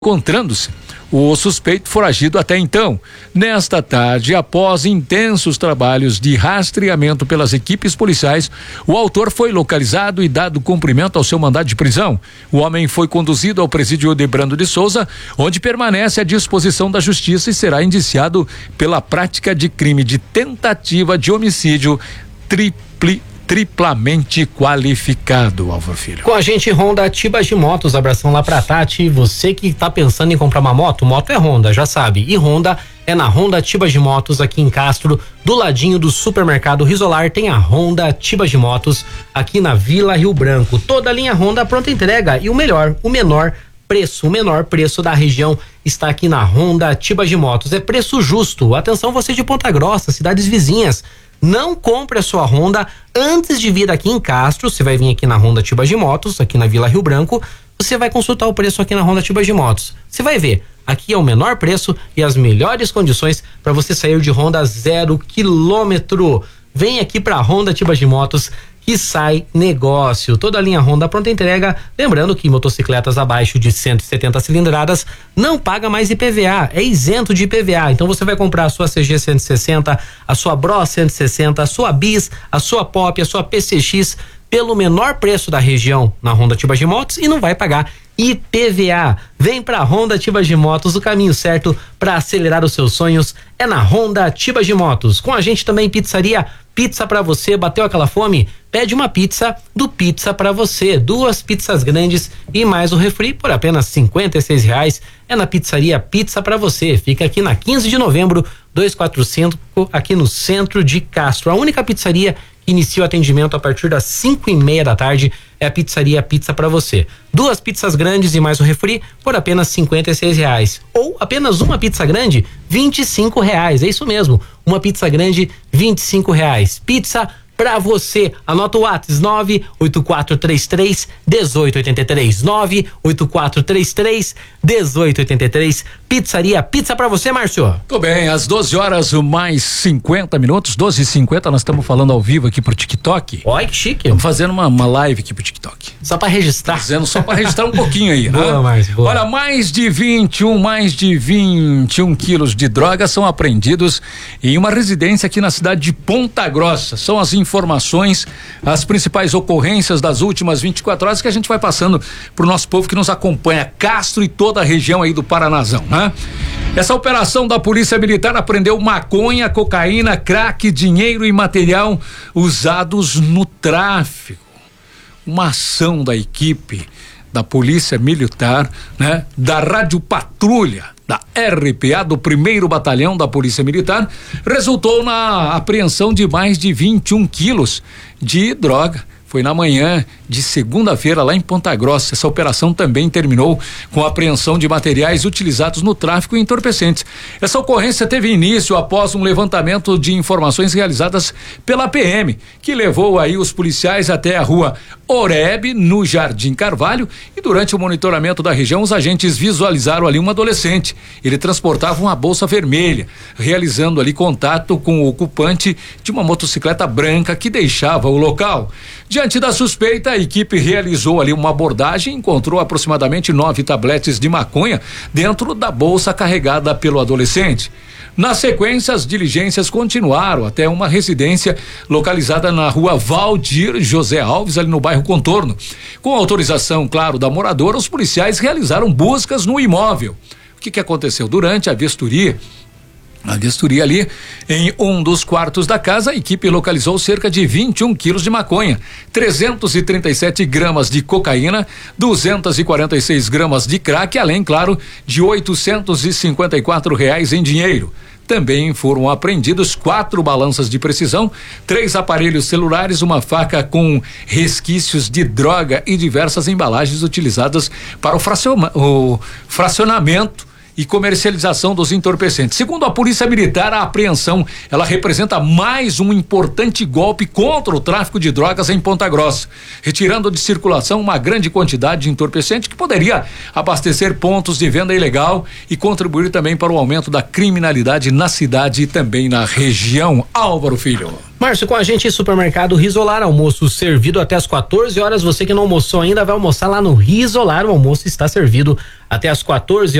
encontrando-se o suspeito foragido até então. Nesta tarde, após intensos trabalhos de rastreamento pelas equipes policiais, o autor foi localizado e dado cumprimento ao seu mandado de prisão. O homem foi conduzido ao presídio Odebrando de Souza, onde permanece à disposição da justiça e será indiciado pela prática de crime de tentativa de homicídio triplamente qualificado, Álvaro Filho. Com a gente, Honda Tibas de Motos, abração lá pra Tati. Você que tá pensando em comprar uma moto, moto é Honda, já sabe. E Honda é na Honda Tibas de Motos, aqui em Castro, do ladinho do supermercado Risolar, tem a Honda Tibas de Motos, aqui na Vila Rio Branco. Toda a linha Honda pronta entrega e o menor preço da região está aqui na Honda Tibas de Motos. É preço justo. Atenção, você de Ponta Grossa, cidades vizinhas. Não compre a sua Honda antes de vir aqui em Castro. Você vai vir aqui na Honda Tibas de Motos, aqui na Vila Rio Branco. Você vai consultar o preço aqui na Honda Tibas de Motos. Você vai ver, aqui é o menor preço e as melhores condições para você sair de Honda 0 km. Vem aqui para Honda Tibas de Motos que sai negócio. Toda a linha Honda pronta entrega. Lembrando que motocicletas abaixo de 170 cilindradas não paga mais IPVA, é isento de IPVA. Então você vai comprar a sua CG 160, a sua Bros 160, a sua Bis, a sua Pop, a sua PCX pelo menor preço da região na Honda Tibas de Motos e não vai pagar IPVA. Vem pra Honda Tibas de Motos, o caminho certo para acelerar os seus sonhos é na Honda Tibas de Motos. Com a gente também pizzaria Pizza pra você, bateu aquela fome? Pede uma pizza do Pizza pra você, 2 pizzas grandes e mais o refri por apenas R$56. É na pizzaria Pizza pra você, fica aqui na 15 de novembro, 245, aqui no centro de Castro. A única pizzaria que inicia o atendimento a partir das 5:30 da tarde é a pizzaria Pizza pra você. 2 pizzas grandes e mais o refri por apenas R$56. Ou apenas uma pizza grande, R$25. É isso mesmo, uma pizza grande, R$25. Pizza pra você. Anota o WhatsApp 98433-1883, 98433-1883. Pizzaria Pizza pra você, Márcio. Tudo bem, às 12 horas mais 50 minutos, 12h50, nós estamos falando ao vivo aqui pro TikTok. Olha que chique. Estamos fazendo uma live aqui pro TikTok. Só pra registrar. Fazendo só pra registrar um pouquinho aí, boa, né? Márcio, boa. Olha, mais de 21 quilos de drogas são apreendidos em uma residência aqui na cidade de Ponta Grossa. São as informações, as principais ocorrências das últimas 24 horas que a gente vai passando pro nosso povo que nos acompanha, Castro e toda a região aí do Paranazão, né? Essa operação da Polícia Militar apreendeu maconha, cocaína, crack, dinheiro e material usados no tráfico. Uma ação da equipe da Polícia Militar, né? Da Rádio Patrulha, da RPA, do 1º Batalhão da Polícia Militar, resultou na apreensão de mais de 21 quilos de droga. Foi na manhã de segunda-feira lá em Ponta Grossa. Essa operação também terminou com a apreensão de materiais utilizados no tráfico e entorpecentes. Essa ocorrência teve início após um levantamento de informações realizadas pela PM, que levou aí os policiais até a rua Oreb, no Jardim Carvalho, e durante o monitoramento da região, os agentes visualizaram ali um adolescente. Ele transportava uma bolsa vermelha, realizando ali contato com o ocupante de uma motocicleta branca que deixava o local. Diante da suspeita, a equipe realizou ali uma abordagem e encontrou aproximadamente 9 tabletes de maconha dentro da bolsa carregada pelo adolescente. Na sequência, as diligências continuaram até uma residência localizada na rua Valdir José Alves, ali no bairro Contorno. Com autorização, claro, da moradora, os policiais realizaram buscas no imóvel. O que aconteceu? Durante a vistoria ali, em um dos quartos da casa, a equipe localizou cerca de 21 quilos de maconha, 337 gramas de cocaína, 246 gramas de crack, além, claro, de R$854 em dinheiro. Também foram apreendidos 4 balanças de precisão, 3 aparelhos celulares, uma faca com resquícios de droga e diversas embalagens utilizadas para o fracionamento e comercialização dos entorpecentes. Segundo a Polícia Militar, a apreensão, ela representa mais um importante golpe contra o tráfico de drogas em Ponta Grossa, retirando de circulação uma grande quantidade de entorpecente que poderia abastecer pontos de venda ilegal e contribuir também para o aumento da criminalidade na cidade e também na região. Álvaro Filho. Márcio, com a gente em Supermercado Risolar, almoço servido até as 14 horas. Você que não almoçou ainda vai almoçar lá no Risolar. O almoço está servido até as 14 horas.